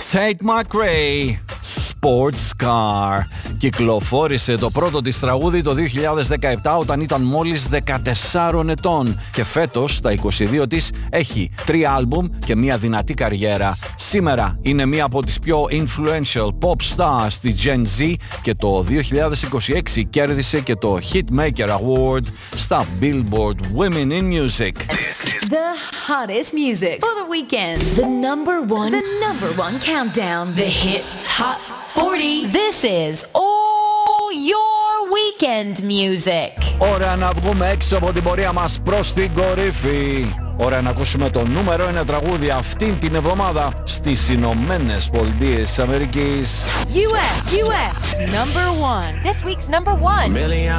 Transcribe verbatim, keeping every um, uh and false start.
Tate McRae, Sports Car. Κυκλοφόρησε το πρώτο της τραγούδι το δύο χιλιάδες δεκαεπτά όταν ήταν μόλις δεκατεσσάρων ετών και φέτος στα είκοσι δύο της έχει τρία άλμπουμ και μια δυνατή καριέρα. Σήμερα είναι μία από τις πιο influential pop stars στη Gen Z και το δύο χιλιάδες είκοσι έξι κέρδισε και το Hitmaker Award στα Billboard Women in Music. The hottest music for the weekend. The number one, the number one countdown. The hits Hot forty. This is all your weekend music. Ώρα να βγούμε έξω από την πορεία μας προς την κορύφη. Ώρα να ακούσουμε το νούμερο ένα τραγούδι αυτήν την εβδομάδα στις Ηνωμένες Πολιτείες Αμερικής. U S, U S, number one. This week's number one.